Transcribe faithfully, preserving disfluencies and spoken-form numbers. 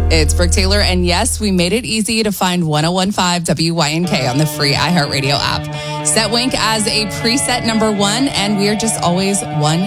It's Brooke Taylor, and yes, we made it easy to find one oh one point five W Y N K on the free iHeartRadio app. Set Wink as a preset number one, and we are just always one